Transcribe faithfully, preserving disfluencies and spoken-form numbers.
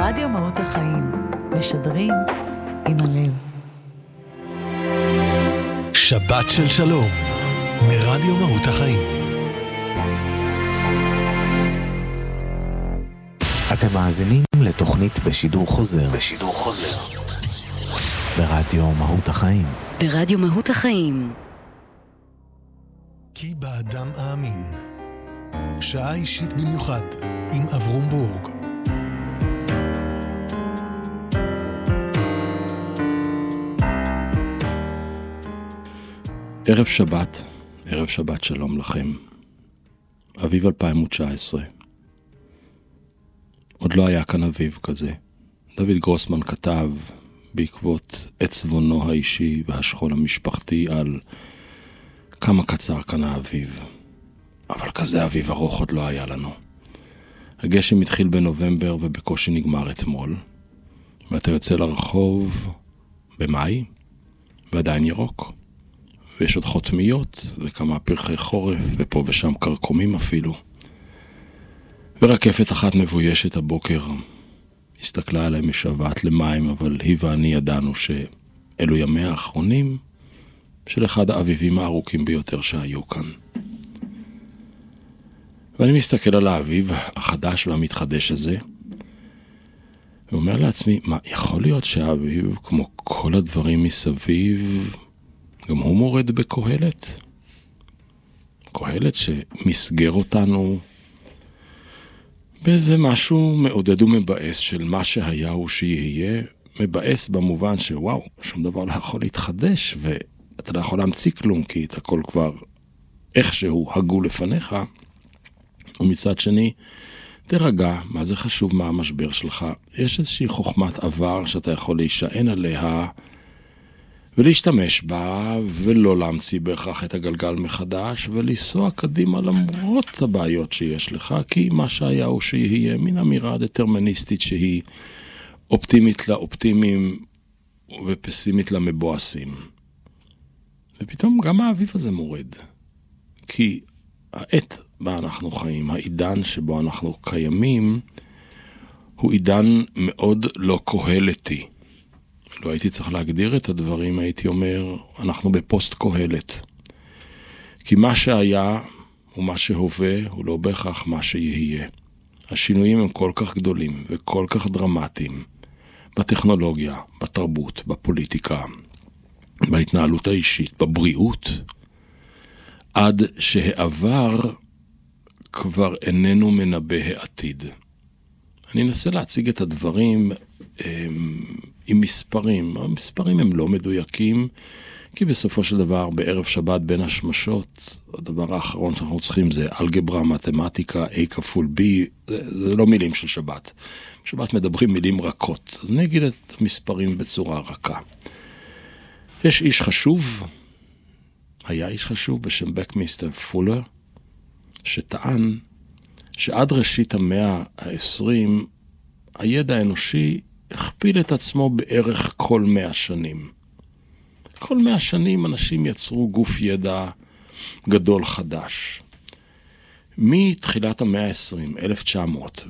רדיו מהות החיים, משדרים עם הלב. שבת של שלום, מרדיו מהות החיים. אתם מאזינים לתוכנית בשידור חוזר. בשידור חוזר. ברדיו מהות החיים. ברדיו מהות החיים. כי באדם האמין. שעה אישית במיוחד עם אברום בורג. ערב שבת, ערב שבת שלום לכם. אביב אלפיים תשע עשרה. עוד לא היה כאן אביב כזה. דוד גרוסמן כתב בעקבות עצבונו האישי והשכול המשפחתי על כמה קצר כאן האביב. אבל כזה אביב ארוך עוד לא היה לנו. הגשם התחיל בנובמבר ובקושי נגמר אתמול. ואתה יוצא לרחוב במאי ועדיין ירוק. ויש עוד חותמיות וכמה פרחי חורף ופה ושם קרקומים אפילו. ורקפת אחת מבוישת הבוקר הסתכלה עליי משוועת למים, אבל היא ואני ידענו שאלו ימי האחרונים של אחד האביבים הארוכים ביותר שהיו כאן. ואני מסתכל על האביב החדש והמתחדש הזה ואומר לעצמי, מה, יכול להיות שהאביב כמו כל הדברים מסביב גם הוא מורד בקהלת? קהלת שמסגר אותנו באיזה משהו מעודד ומבאס של מה שהיה הוא שיהיה, מבאס במובן שוואו, שום דבר לא יכול להתחדש ואתה לא יכול להמציא כלום כי את הכל כבר איכשהו הגו לפניך. ומצד שני, תרגע, מה זה חשוב מה המשבר שלך? יש איזושהי חוכמת עבר שאתה יכול להישען עליה ולהשתמש בה, ולא להמציא בהכרח את הגלגל מחדש, ולנסוע קדימה למרות הבעיות שיש לך, כי מה שהיה הוא שיהיה מן אמירה דטרמיניסטית שהיא אופטימית לאופטימיים ופסימית למבואסים. ופתאום גם האביב הזה מורד, כי העת בה אנחנו חיים, העידן שבו אנחנו קיימים, הוא עידן מאוד לא קהלתי. לא הייתי צריך להגדיר את הדברים, הייתי אומר, אנחנו בפוסט קהלת. כי מה שהיה ומה שהווה הוא לא בהכרח מה שיהיה. השינויים הם כל כך גדולים וכל כך דרמטיים. בטכנולוגיה, בתרבות, בפוליטיקה, בהתנהלות האישית, בבריאות. עד שהעבר כבר איננו מנבא העתיד. אני אנסה להציג את הדברים עם מספרים. המספרים הם לא מדויקים, כי בסופו של דבר בערב שבת בין השמשות, הדבר האחרון שאנחנו צריכים זה אלגברה, מתמטיקה, A כפול B, זה, זה לא מילים של שבת. בשבת מדברים מילים רכות, אז אני אגיד את המספרים בצורה רכה. יש איש חשוב, היה איש חשוב בשם בקמיסטר פולר, שטען שעד ראשית המאה ה-עשרים הידע האנושי הכפיל את עצמו בערך כל מאה שנים. כל מאה שנים אנשים יצרו גוף ידע גדול חדש. מתחילת המאה ה-עשרים, אלף תשע מאות,